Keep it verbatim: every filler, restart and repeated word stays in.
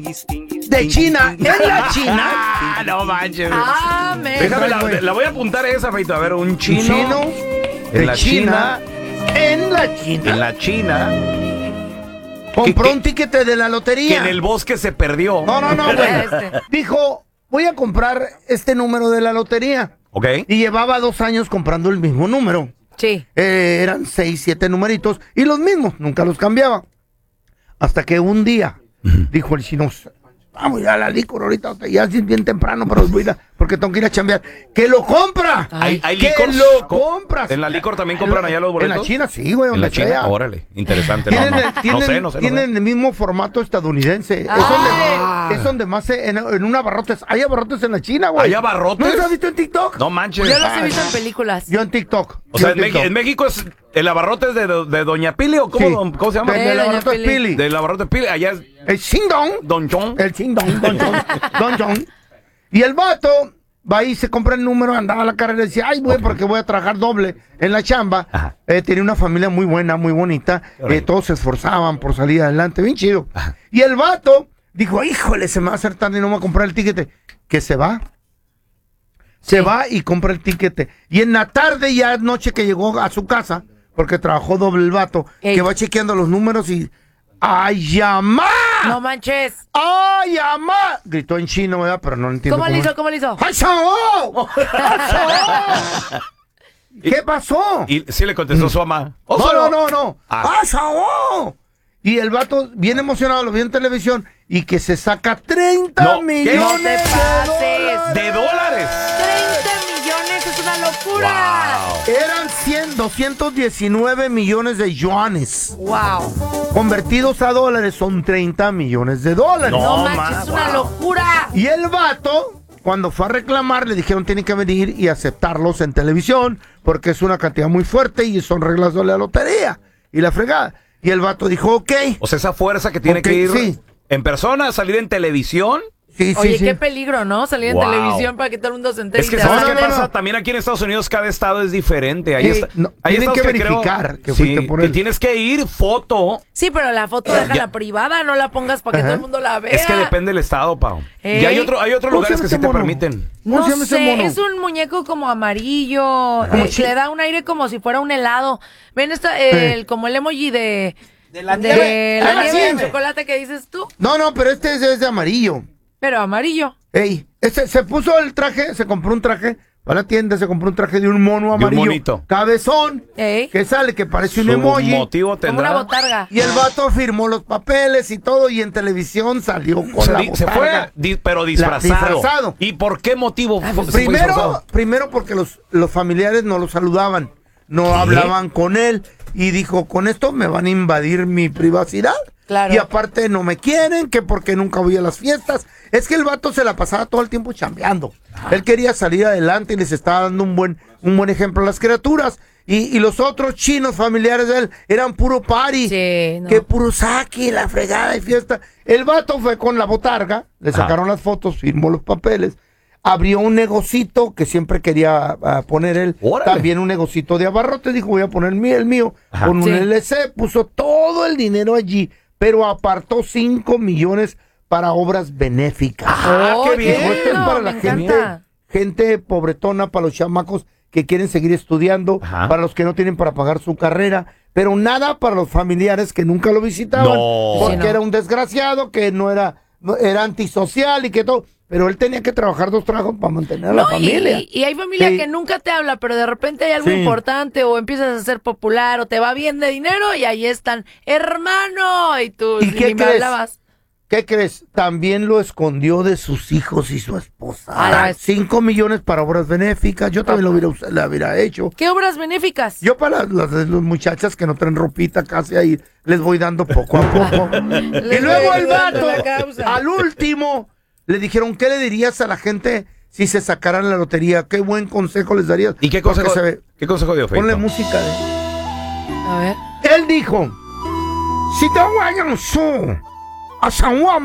de China, en la China. Ah, no manches. Ah, me. Déjame, la, la voy a apuntar esa, Feito. A ver, un chino. Un chino en de la China, China. en la China. En la China. Compró que- un tiquete de la Que lotería. en el bosque se perdió. No, no, no, güey. Este. Dijo, voy a comprar este número de la lotería. ¿Ok? Y llevaba dos años comprando el mismo número. Sí. Eh, eran seis, siete numeritos y los mismos, nunca los cambiaba. Hasta que un día dijo el chino, vamos a ir a la licor ahorita, ya es bien temprano, pero voy a ir a- porque tengo que ir a chambear. ¡Que lo compra! ¿Hay, hay ¡Que licors? lo Co- compras! ¿En la licor también compran allá los boletos? En la China sí, güey, En donde la China, sea. órale, interesante. No, Tienen, no, el, no tienen- sé, no sé. no tienen sé. el mismo formato estadounidense. Ah. Es, donde, es donde más se, en, en un abarrotes. Hay abarrotes en la China, güey. ¿Hay abarrotes? ¿No los has visto en TikTok? No manches. Yo los he visto en películas. Yo en TikTok. O Yo sea, en en, TikTok. Meji- en México es el abarrote es de, de Doña Pili o cómo, Sí. cómo se llama? De, Eh, de la doña abarrotes Pili. Pili. Del abarrote Pili. Allá es El chingdong. Don Chon. El chingdong, don Chong, don Chong. Y el vato va y se compra el número, andaba a la carrera y decía, ay, güey, porque voy a trabajar doble en la chamba. Ajá. Eh, tenía una familia muy buena, muy bonita. Órale. Eh, todos se esforzaban por salir adelante, bien chido. Ajá. Y el vato dijo, híjole, se me va a hacer tarde y no me va a comprar el tiquete. Que se va. Se Sí. va y compra el tiquete. Y en la tarde, ya noche que llegó a su casa, porque trabajó doble el vato, Ey. que va chequeando los números y... ¡Ay, llama! No manches. ¡Ay, llama! Gritó en chino, ¿verdad? Pero no entiendo. ¿Cómo le hizo? ¿Cómo le hizo? ¡Ay, chao! ¿Qué pasó? Y sí le contestó su mamá. "Oh, No, solo". no, no, no. Ah. ¡Ay, chao! Y el vato, bien emocionado, lo vio en televisión y que se saca treinta No, ¿qué? millones No te de pases. dólares. De dólares. treinta millones, es una locura. Eran cien, doscientos diecinueve millones de yuanes. Wow. Convertidos a dólares son treinta millones de dólares. No, No, manches, ma- es una locura. Y el vato, cuando fue a reclamar, le dijeron tiene que venir y aceptarlos en televisión porque es una cantidad muy fuerte y son reglas de la lotería y la fregada. Y el vato dijo, ok. O sea, esa fuerza que tiene Ok, que ir sí. en persona, salir en televisión. Sí, Oye, sí, sí. qué peligro, ¿no? Salir en Wow. televisión para que todo el mundo se entere. Es que y te ¿sabes haga- qué no, no, pasa? no. También aquí en Estados Unidos cada estado es diferente. Ahí Sí, está, no, hay tienen estados que creo- verificar que sí, fuiste por que él. tienes que ir foto. Sí, pero la foto déjala privada, no la pongas para que Ajá. todo el mundo la vea. Es que depende del estado, Pau. Ey. Y hay otro, hay otros ¿Cómo se lugares llama que sí ese te mono? permiten. ¿Cómo No se llama ese sé, mono? es un muñeco como amarillo, ¿Cómo eh, chi- le da un aire como si fuera un helado. ¿Ven esta, eh, el, como el emoji de, de la nieve. la Ah, nieve sí. de chocolate que dices tú? No, no, pero este es, es de amarillo. Pero amarillo. Ey, ese, se puso el traje, se compró un traje, va a la tienda, se compró un traje de un mono amarillo. monito. Cabezón, Ey. que sale, que parece un Su emoji. motivo Como una tendrá. botarga. Y el vato firmó los papeles y todo, y en televisión salió con O sea, la di- se botarga. fue, di- pero disfrazado. disfrazado. ¿Y por qué motivo Ah, fue- pues, se fue Primero, disfrazado? primero porque los, los familiares no lo saludaban, no hablaban con él, y dijo, con esto me van a invadir mi privacidad. Claro. Y aparte no me quieren, que porque nunca voy a las fiestas. Es que el vato se la pasaba todo el tiempo chambeando. Él quería salir adelante y les estaba dando un buen, un buen ejemplo a las criaturas. Y, y los otros chinos familiares de él eran puro party. Sí, no. Que puro saque, la fregada y fiesta. El vato fue con la botarga, le Ajá. sacaron las fotos, firmó los papeles. Abrió un negocito que siempre quería ah, poner él. Órale. También un negocito de abarrotes. Dijo, voy a poner el mío, el mío. Ajá. Con un Sí. L C, puso todo el dinero allí, pero apartó cinco millones para obras benéficas. Ah, Oh, qué bien. Dijo, esto es no, para me la gente, encanta. gente pobretona, para los chamacos que quieren seguir estudiando, Ajá. para los que no tienen para pagar su carrera, pero nada para los familiares que nunca lo visitaban, No. porque Sí, no. era un desgraciado, que no era, no- era antisocial y que todo, pero él tenía que trabajar dos trabajos para mantener a la No, y- familia. Y, y hay familia Sí. que nunca te habla, pero de repente hay algo Sí. importante o empiezas a ser popular o te va bien de dinero y ahí están, hermano, y tú ¿Y ni qué me crees? hablabas. ¿Qué crees? También lo escondió de sus hijos y su esposa. A la vez. Cinco millones para obras benéficas. Yo también lo hubiera, us- la hubiera hecho. ¿Qué obras benéficas? Yo para las, las- las muchachas que no traen ropita casi ahí, les voy dando poco a poco. y luego el voy dando vato, la causa. al último, le dijeron, ¿qué le dirías a la gente si se sacaran la lotería? ¿Qué buen consejo les darías? ¿Y qué Porque consejo, se ve- qué consejo dio, Feito? Ponle música de... A ver. Él dijo, si te vayan su a San Juan